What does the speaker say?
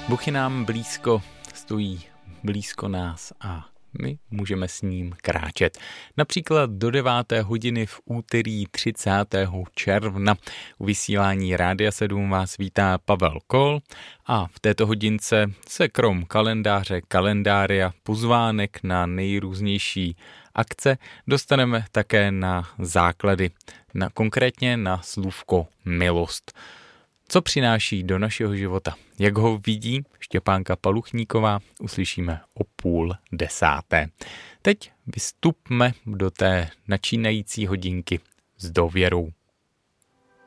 Bůh je nám blízko, stojí blízko nás a my můžeme s ním kráčet. Například do 9. hodiny v úterý 30. června u vysílání Rádia 7 vás vítá Pavel Kol a v této hodince se krom kalendáře, kalendária, pozvánek na nejrůznější akce dostaneme také na základy, konkrétně na slůvko milost. Co přináší do našeho života? Jak ho vidí Štěpánka Paluchníková, uslyšíme o 9:30. Teď vystupme do té načínající hodinky s důvěrou.